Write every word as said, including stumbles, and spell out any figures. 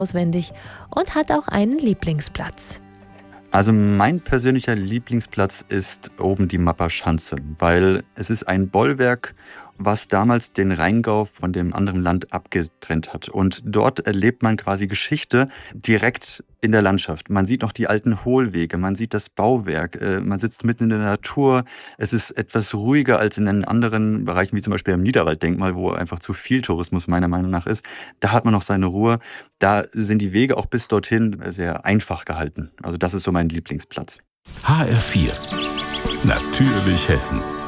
auswendig und hat auch einen Lieblingsplatz. Also mein persönlicher Lieblingsplatz ist oben die Mapper Schanze, weil es ist ein Bollwerk, was damals den Rheingau von dem anderen Land abgetrennt hat. Und dort erlebt man quasi Geschichte direkt in der Landschaft. Man sieht noch die alten Hohlwege, man sieht das Bauwerk, äh, man sitzt mitten in der Natur. Es ist etwas ruhiger als in den anderen Bereichen, wie zum Beispiel am Niederwalddenkmal, wo einfach zu viel Tourismus meiner Meinung nach ist. Da hat man noch seine Ruhe. Da sind die Wege auch bis dorthin sehr einfach gehalten. Also das ist so mein Lieblingsplatz. H R vier. Natürlich Hessen.